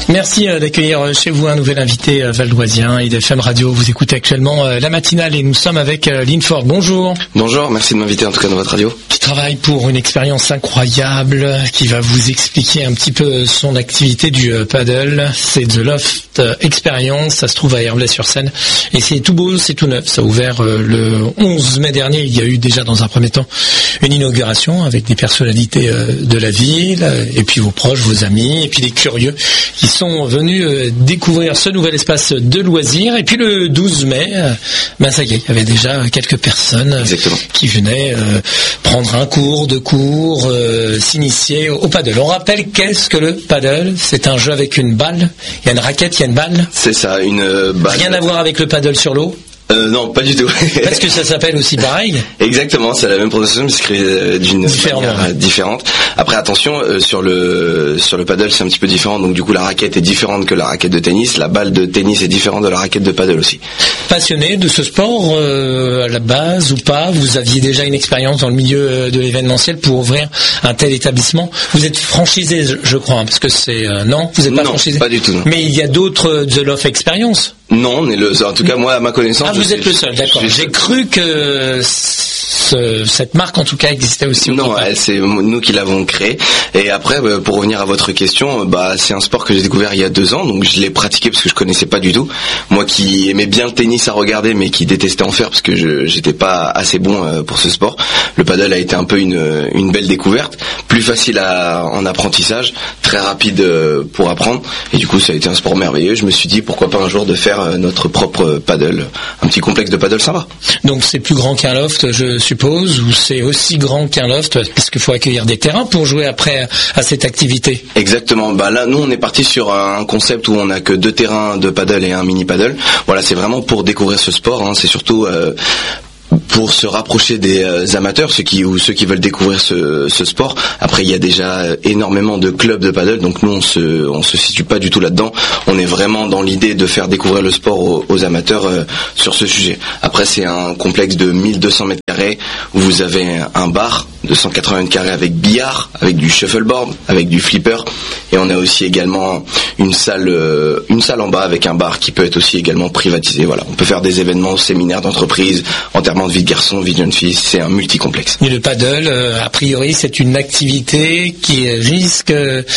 Merci d'accueillir chez vous un nouvel invité valdoisien, IDFM Radio. Vous écoutez actuellement la matinale et nous sommes avec Lynn Ford. Bonjour. Bonjour, merci de m'inviter en tout cas dans votre radio. Qui travaille pour une expérience incroyable, qui va vous expliquer un petit peu son activité du paddle. C'est The Loft Experience, ça se trouve à Herblay-sur-Seine. Et c'est tout beau, c'est tout neuf. Ça a ouvert le 11 mai dernier. Il y a eu déjà dans un premier temps une inauguration avec des personnalités de la ville, et puis vos proches, vos amis, et puis les curieux qui sont venus découvrir ce nouvel espace de loisirs. Et puis le 12 mai, ça y est, il y avait déjà quelques personnes qui venaient prendre un cours, s'initier au paddle. On rappelle qu'est-ce que le paddle? C'est un jeu avec une balle. Il y a une raquette, il y a une balle. C'est ça, une balle. Rien à voir avec le paddle sur l'eau? Non, pas du tout. Parce que ça s'appelle aussi pareil. Exactement, c'est la même prononciation, mais c'est écrit d'une manière différente. Après, attention, sur le paddle, c'est un petit peu différent. Donc, du coup, la raquette est différente que la raquette de tennis. La balle de tennis est différente de la raquette de paddle aussi. Passionné de ce sport à la base ou pas? Vous aviez déjà une expérience dans le milieu de l'événementiel pour ouvrir un tel établissement. Vous êtes franchisé, je crois, parce que c'est non, vous n'êtes pas franchisé. Non, pas du tout. Non. Mais il y a d'autres The Loft Experience. Non, on est en tout cas moi à ma connaissance. Vous êtes le seul, d'accord. J'ai cru que cette marque en tout cas existait aussi. Non, c'est nous qui l'avons créée. Et après, pour revenir à votre question, c'est un sport que j'ai découvert il y a 2 ans, donc je l'ai pratiqué parce que je connaissais pas du tout. Moi qui aimais bien le tennis à regarder, mais qui détestais en faire parce que j'étais pas assez bon pour ce sport. Le paddle a été un peu une belle découverte, plus facile en apprentissage, très rapide pour apprendre. Et du coup, ça a été un sport merveilleux. Je me suis dit pourquoi pas un jour de faire notre propre paddle, un petit complexe de paddle sympa. Donc c'est plus grand qu'un loft, je suppose, ou c'est aussi grand qu'un loft parce qu'il faut accueillir des terrains pour jouer après à cette activité. Exactement. Là, nous, on est parti sur un concept où on a que 2 terrains de paddle et un mini paddle. Voilà, c'est vraiment pour découvrir ce sport. C'est surtout pour se rapprocher des amateurs, ceux qui veulent découvrir ce sport. Après, il y a déjà énormément de clubs de paddle, donc nous on se situe pas du tout là-dedans. On est vraiment dans l'idée de faire découvrir le sport aux amateurs sur ce sujet. Après, c'est un complexe de 1200 mètres carrés où vous avez un bar de 180 mètres carrés avec billard, avec du shuffleboard, avec du flipper, et on a aussi également une salle en bas avec un bar qui peut être aussi également privatisé. Voilà, on peut faire des événements, séminaires d'entreprise, enterrement de vie de garçon, vie de jeune fille, c'est un multi-complexe. Et le paddle, a priori, c'est une activité qui risque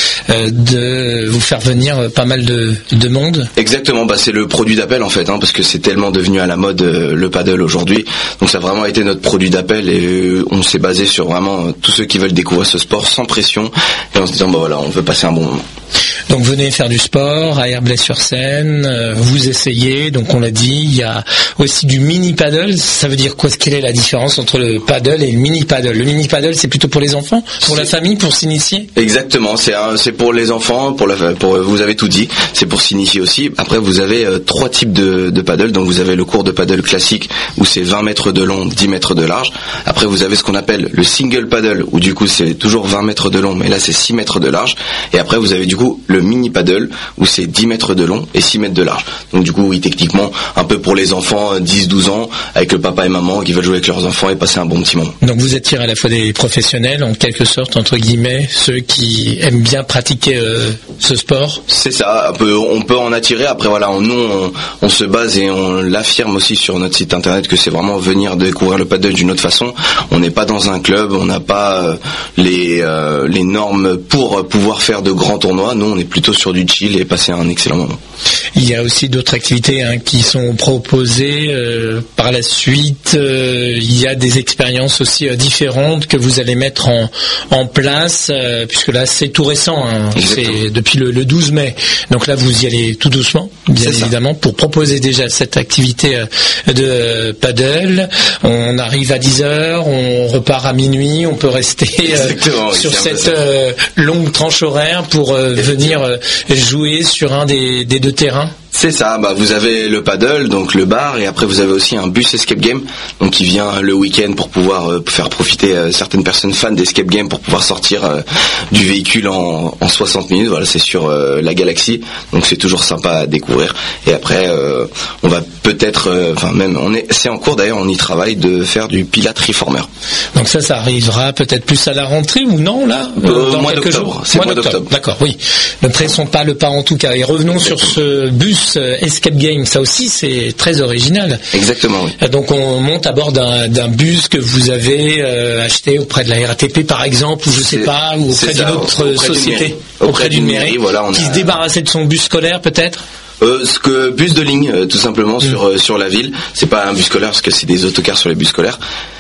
de vous faire venir pas mal de monde. Exactement, c'est le produit d'appel en fait, parce que c'est tellement devenu à la mode le paddle aujourd'hui. Donc ça a vraiment été notre produit d'appel et on s'est basé sur vraiment tous ceux qui veulent découvrir ce sport sans pression et en se disant on veut passer un bon moment. Donc venez faire du sport à Herblay-sur-Seine, vous essayez, donc on l'a dit, il y a aussi du mini-paddle. Ça veut dire quoi? Quelle est la différence entre le paddle et le mini-paddle? Le mini-paddle, c'est plutle pour les enfants, pour la famille, pour s'initier? Exactement, c'est pour les enfants, vous avez tout dit, c'est pour s'initier aussi. Après, vous avez 3 types de paddle, donc vous avez le cours de paddle classique où c'est 20 mètres de long, 10 mètres de large. Après, vous avez ce qu'on appelle le single paddle où du coup c'est toujours 20 mètres de long, mais là c'est 6 mètres de large. Et après, vous avez du coup le mini paddle où c'est 10 mètres de long et 6 mètres de large. Donc du coup, oui, techniquement, un peu pour les enfants 10-12 ans, avec le papa et maman qui veulent jouer avec leurs enfants et passer un bon petit moment. Donc vous attirez à la fois des professionnels, en quelque sorte, entre guillemets, ceux qui aiment bien pratiquer ce sport? C'est ça, on peut en attirer. Après voilà, nous on se base et on l'affirme aussi sur notre site internet que c'est vraiment venir découvrir le paddle d'une autre façon. On n'est pas dans un club, on n'a pas les normes pour pouvoir faire de grands tournois. Nous on est plutôt sur du chill et passer un excellent moment. Il y a aussi d'autres activités qui sont proposées par la suite. Il y a des expériences aussi différentes que vous allez mettre en place, puisque là c'est tout récent, c'est depuis le 12 mai. Donc là vous y allez tout doucement, bien évidemment, pour proposer déjà cette activité de paddle. On arrive à 10h, on repart à minuit, on peut rester sur cette longue tranche horaire pour venir jouer sur un des 2 terrains. C'est ça, vous avez le paddle, donc le bar, et après vous avez aussi un bus escape game, donc qui vient le week-end pour pouvoir faire profiter certaines personnes fans d'escape game pour pouvoir sortir du véhicule en 60 minutes. Voilà, c'est sur la galaxie, donc c'est toujours sympa à découvrir. Et après, on va peut-être, c'est en cours d'ailleurs, on y travaille de faire du Pilate Reformer. Donc ça arrivera peut-être plus à la rentrée ou non là dans mois quelques d'octobre. jours. C'est mois d'octobre. D'accord, oui. Ne pressons pas le pas en tout cas. Et revenons sur ce bus escape game. Ça aussi, c'est très original. Exactement, oui. Donc on monte à bord d'un bus que vous avez acheté auprès de la RATP par exemple, ou je sais pas, ou auprès d'une autre société, auprès d'une mairie, voilà, qui se débarrassait de son bus scolaire peut-être. Bus de ligne, tout simplement sur la ville. C'est pas un bus scolaire parce que c'est des autocars sur les bus scolaires.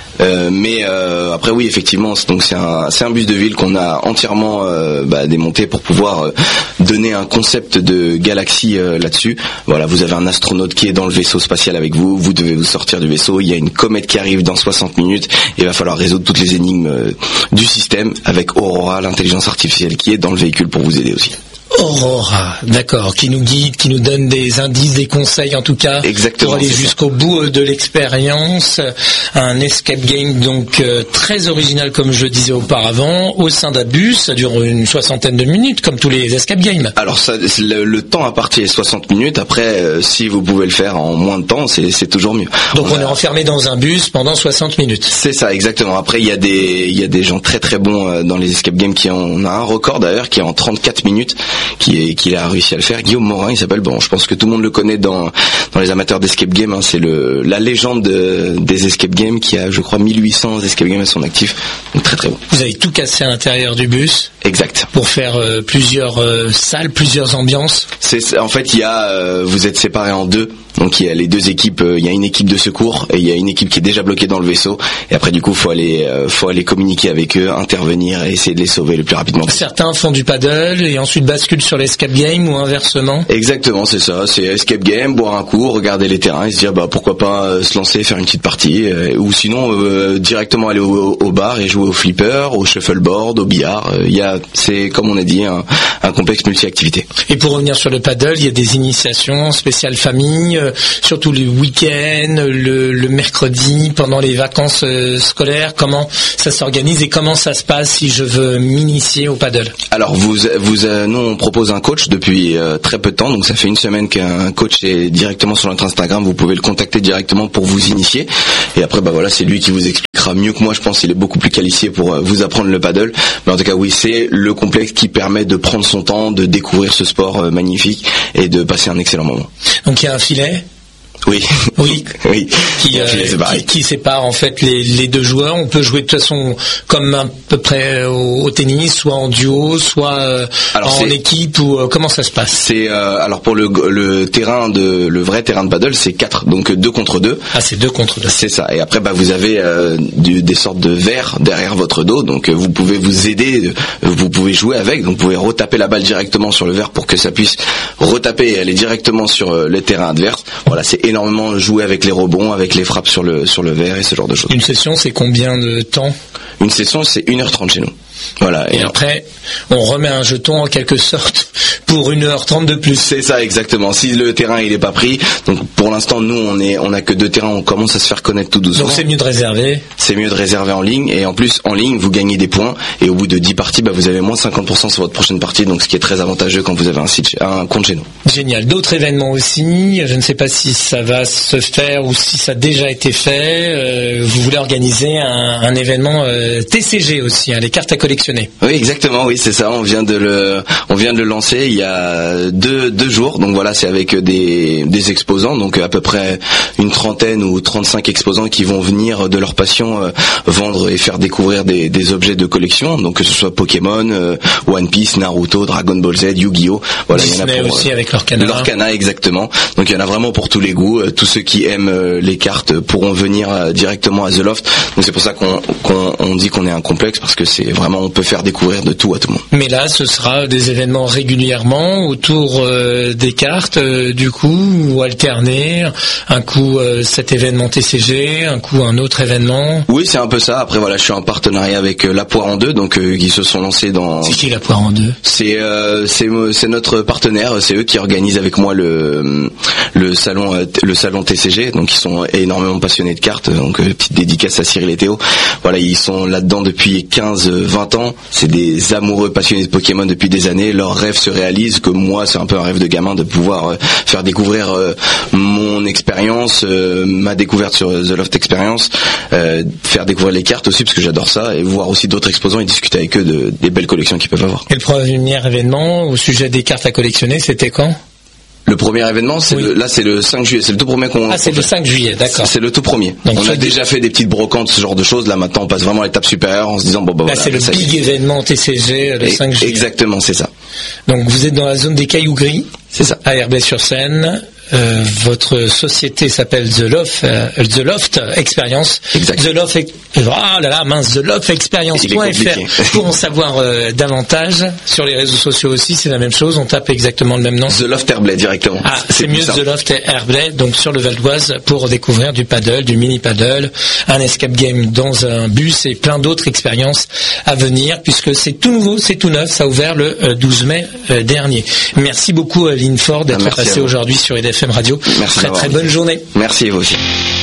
Mais après oui, effectivement, donc c'est un bus de ville qu'on a entièrement démonté pour pouvoir donner un concept de galaxie là-dessus. Voilà, vous avez un astronaute qui est dans le vaisseau spatial avec vous, vous devez vous sortir du vaisseau, il y a une comète qui arrive dans 60 minutes, et il va falloir résoudre toutes les énigmes du système avec Aurora, l'intelligence artificielle qui est dans le véhicule pour vous aider aussi. Aurora, d'accord, qui nous guide, qui nous donne des indices, des conseils en tout cas. Exactement, pour aller jusqu'au bout de l'expérience. Un escape game donc très original comme je disais auparavant, au sein d'un bus, ça dure une 60aine de minutes comme tous les escape games. Alors ça, le temps imparti est 60 minutes, après si vous pouvez le faire en moins de temps, c'est toujours mieux. Donc on est enfermé dans un bus pendant 60 minutes. C'est ça, exactement. Après il y a des gens très très bons dans les escape games on a un record d'ailleurs qui est en 34 minutes. Qui a réussi à le faire. Guillaume Morin, il s'appelle. Bon, je pense que tout le monde le connaît dans les amateurs d'escape game. C'est la légende des escape games qui a, je crois, 1800 escape games à son actif. Donc très très bon. Vous avez tout cassé à l'intérieur du bus. Exact. Pour faire plusieurs salles, plusieurs ambiances. En fait, vous êtes séparés en deux. Donc il y a les deux équipes, il y a une équipe de secours et il y a une équipe qui est déjà bloquée dans le vaisseau. Et après du coup, faut aller communiquer avec eux, intervenir et essayer de les sauver le plus rapidement possible. Certains font du paddle et ensuite basculent sur l'escape game ou inversement. Exactement, c'est ça. C'est escape game, boire un coup, regarder les terrains et se dire pourquoi pas se lancer, faire une petite partie, ou sinon directement aller au bar et jouer au flipper, au shuffleboard, au billard. C'est comme on a dit un complexe multi-activité. Et pour revenir sur le paddle, il y a des initiations spéciales famille. Surtout le week-end, le mercredi, pendant les vacances scolaires, comment ça s'organise et comment ça se passe si je veux m'initier au paddle? Alors nous on propose un coach depuis très peu de temps, donc ça fait une semaine qu'un coach est directement sur notre Instagram, vous pouvez le contacter directement pour vous initier, et après c'est lui qui vous expliquera mieux que moi, je pense, il est beaucoup plus qualifié pour vous apprendre le paddle, mais en tout cas oui, c'est le complexe qui permet de prendre son temps, de découvrir ce sport magnifique et de passer un excellent moment. Donc il y a un filet. Oui. Qui sépare en fait les deux joueurs. On peut jouer de toute façon comme à peu près au tennis, soit en duo, soit en équipe, ou comment ça se passe? C'est alors pour le vrai terrain de paddle, c'est 4, donc 2 contre 2. Ah, c'est 2 contre 2. C'est ça. Et après vous avez des sortes de verres derrière votre dos, donc vous pouvez vous aider, vous pouvez jouer avec, donc vous pouvez retaper la balle directement sur le verre pour que ça puisse retaper et aller directement sur le terrain adverse. Voilà, c'est énormément jouer avec les rebonds, avec les frappes sur le verre et ce genre de choses. Une session, c'est combien de temps? Une session, c'est 1h30 chez nous. Voilà. Et après, on remet un jeton en quelque sorte pour 1h30 de plus. C'est ça, exactement. Si le terrain il est pas pris, donc pour l'instant nous on a que 2 terrains, on commence à se faire connaître tout doucement. Donc c'est mieux de réserver. C'est mieux de réserver en ligne, et en plus en ligne vous gagnez des points, et au bout de 10 parties vous avez moins 50% sur votre prochaine partie, donc ce qui est très avantageux quand vous avez un compte chez nous. Génial. D'autres événements aussi, je ne sais pas si ça va se faire ou si ça a déjà été fait. Vous voulez organiser un événement TCG aussi, les cartes à collectionner. Oui, exactement, oui, c'est ça. On vient de le lancer il y a deux jours. Donc voilà, c'est avec des exposants, donc à peu près une trentaine ou 35 exposants qui vont venir de leur passion vendre et faire découvrir des objets de collection. Donc que ce soit Pokémon, One Piece, Naruto, Dragon Ball Z, Yu-Gi-Oh. Voilà, Disney, il y en a pour, aussi avec Lorcana. Lorcana, exactement. Donc il y en a vraiment pour tous les goûts. Tous ceux qui aiment les cartes pourront venir directement à The Loft. Donc c'est pour ça qu'on dit qu'on est un complexe, parce que c'est vraiment, on peut faire découvrir de tout à tout le monde. Mais là, ce sera des événements régulièrement régulièrement autour des cartes, du coup, ou alterner, un coup cet événement TCG, un coup un autre événement? Oui, c'est un peu ça. Après voilà, je suis en partenariat avec La Poire en Deux, donc qui se sont lancés dans... C'est qui La Poire en Deux? C'est notre partenaire, c'est eux qui organisent avec moi le salon TCG, donc ils sont énormément passionnés de cartes, donc petite dédicace à Cyril et Théo. Voilà, ils sont là-dedans depuis 15-20 ans, c'est des amoureux passionnés de Pokémon depuis des années, leur rêve se réalise, que moi c'est un peu un rêve de gamin de pouvoir faire découvrir mon expérience, ma découverte sur The Loft Experience, faire découvrir les cartes aussi parce que j'adore ça, et voir aussi d'autres exposants et discuter avec eux des belles collections qu'ils peuvent avoir. Et le premier événement au sujet des cartes à collectionner, c'était quand? Le premier événement, c'est le 5 juillet. C'est le tout premier qu'on... Ah, c'est le 5 juillet, d'accord. C'est le tout premier. Donc, on a déjà fait des petites brocantes, ce genre de choses. Là, maintenant, on passe vraiment à l'étape supérieure en se disant, bon, bah, là, voilà. C'est le big événement TCG, le 5 juillet. Exactement, c'est ça. Donc, vous êtes dans la zone des Cailloux Gris. C'est ça. À Herblay-sur-Seine. Votre société s'appelle The Loft Experience. Exact. The Loft The Loft Experience.fr pour en savoir davantage. Sur les réseaux sociaux aussi, c'est la même chose. On tape exactement le même nom. The Loft Herblay directement. Ah, c'est mieux The Loft Herblay. Donc sur le Val d'Oise pour découvrir du paddle, du mini paddle, un escape game dans un bus et plein d'autres expériences à venir puisque c'est tout nouveau, c'est tout neuf. Ça a ouvert le 12 mai dernier. Merci beaucoup Lynn Ford d'être passé aujourd'hui sur EDFM Radio. Merci. Très bonne journée. Merci, vous aussi.